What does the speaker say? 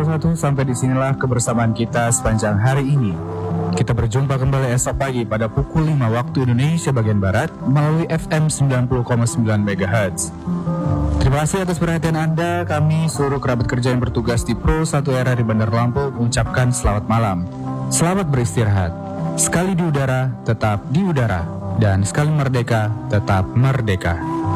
1, sampai disinilah kebersamaan kita sepanjang hari ini. Kita berjumpa kembali esok pagi pada pukul 5 waktu Indonesia bagian Barat melalui FM 90,9 MHz. Terima kasih atas perhatian Anda. Kami seluruh kerabat kerja yang bertugas di Pro 1 RRI Bandar Lampung mengucapkan selamat malam. Selamat beristirahat. Sekali di udara, tetap di udara. Dan sekali merdeka, tetap merdeka.